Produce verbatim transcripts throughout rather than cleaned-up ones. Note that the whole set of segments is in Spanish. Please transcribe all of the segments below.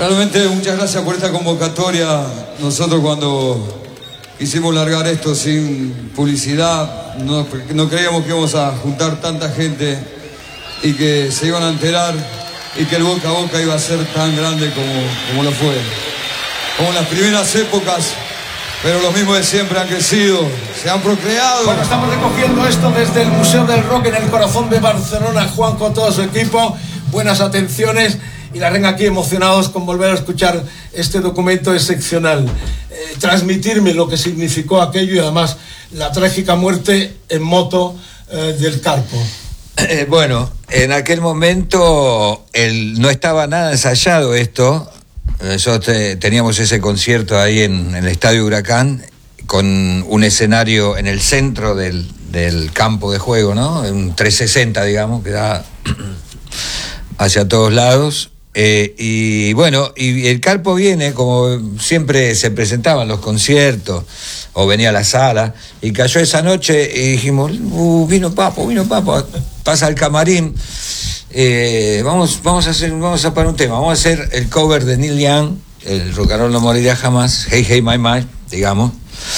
Realmente muchas gracias por esta convocatoria. Nosotros cuando quisimos largar esto sin publicidad, no, no creíamos que íbamos a juntar tanta gente y que se iban a enterar y que el boca a boca iba a ser tan grande como, como lo fue. Como en las primeras épocas, pero los mismos de siempre han crecido, se han procreado. Bueno, estamos recogiendo esto desde el Museo del Rock en el corazón de Barcelona. Juan con todo su equipo, buenas atenciones. Y la ven aquí emocionados con volver a escuchar este documento excepcional. Eh, transmitirme lo que significó aquello y además la trágica muerte en moto eh, del Carpo. Eh, bueno, en aquel momento el, no estaba nada ensayado esto. Nosotros te, teníamos ese concierto ahí en, en el Estadio Huracán con un escenario en el centro del, del campo de juego, ¿no? Un trescientos sesenta, digamos, que da hacia todos lados. Eh, y bueno, y el Carpo viene, como siempre se presentaban los conciertos, o venía a la sala, y cayó esa noche y dijimos, uh, vino Papo, vino Papo, pasa al camarín, eh, vamos, vamos a hacer, vamos a parar un tema, vamos a hacer el cover de Neil Young, el rock and roll no morirá jamás, Hey Hey My My, digamos,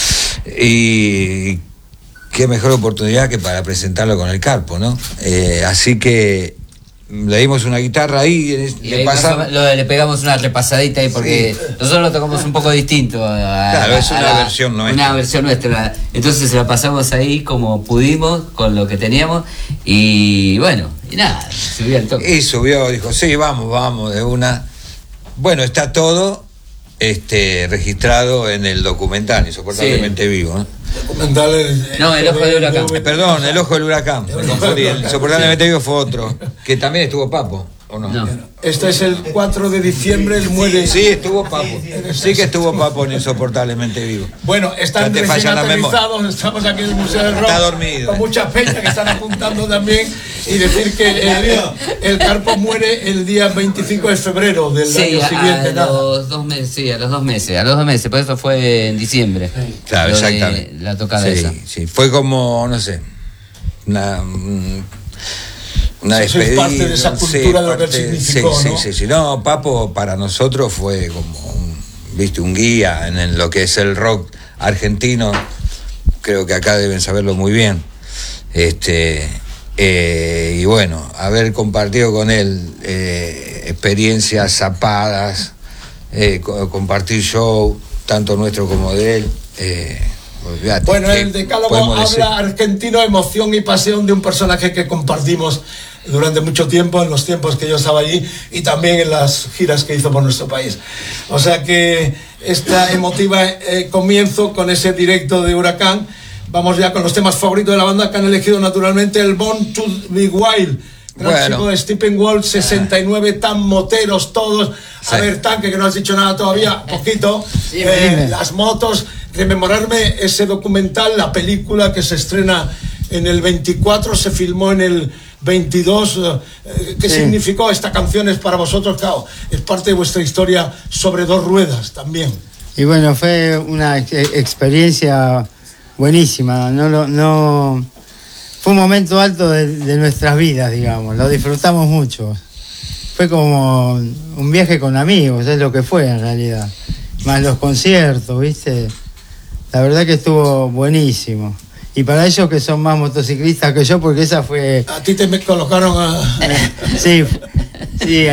y qué mejor oportunidad que para presentarlo con el Carpo, ¿no? Eh, así que le dimos una guitarra ahí y le, pasamos, lo, le pegamos una repasadita ahí porque sí. Nosotros lo tocamos un poco distinto a, claro, a, es una a la, versión nuestra una versión nuestra, entonces la pasamos ahí como pudimos con lo que teníamos y bueno, y nada, subió el toque y subió, dijo sí, vamos, vamos de una. Bueno, está todo este registrado en el documental Insoportablemente sí. Vivo, ¿no? Documentales. No, El Ojo del Huracán. Eh, perdón, El Ojo del Huracán. Me confundí. El Insoportablemente Vivo fue otro. Que también estuvo Papo, ¿o no? No. Este es el cuatro de diciembre, él muere. Sí, estuvo Papo. Sí que estuvo Papo en Insoportablemente Vivo. Bueno, están recién aterrizados. Estamos aquí en el Museo del Rock. Está dormido. Con mucha peña que están apuntando también. Y decir que el, el Carpo muere el día veinticinco de febrero del sí, año a, siguiente. A los dos meses, sí, a los dos meses. A los dos meses, por eso fue en diciembre. Sí. Claro, exactamente. La tocada sí, esa. Sí, fue como, no sé, una... Una sí, despedida. Es parte de esa cultura sí, de lo que él significó, sí, ¿no? Sí, sí, sí. No, Papo para nosotros fue como un, viste, un guía en, en lo que es el rock argentino. Creo que acá deben saberlo muy bien. Este, eh, y bueno, haber compartido con él eh, experiencias zapadas, eh, co- compartir show, tanto nuestro como de él. Eh, Olvídate, bueno, el decálogo habla decir? argentino, emoción y pasión de un personaje que compartimos durante mucho tiempo, en los tiempos que yo estaba allí y también en las giras que hizo por nuestro país. O sea que esta emotiva eh, comienzo con ese directo de Huracán. Vamos ya con los temas favoritos de la banda que han elegido naturalmente el Born to Be Wild. Gran bueno. chico de Steppenwolf, sesenta y nueve, tan moteros todos. Sí. A ver, Tanque, que no has dicho nada todavía, poquito. Sí, eh, las motos, rememorarme ese documental, la película que se estrena en el veinticuatro, se filmó en el veintidós. Eh, ¿Qué sí. significó esta canción? Es para vosotros, claro, es parte de vuestra historia sobre dos ruedas también. Y bueno, fue una ex- experiencia buenísima, no lo... No... Fue un momento alto de, de nuestras vidas, digamos, lo disfrutamos mucho. Fue como un viaje con amigos, es lo que fue en realidad. Más los conciertos, ¿viste? La verdad que estuvo buenísimo. Y para ellos que son más motociclistas que yo, porque esa fue... A ti te me colocaron a... sí, sí.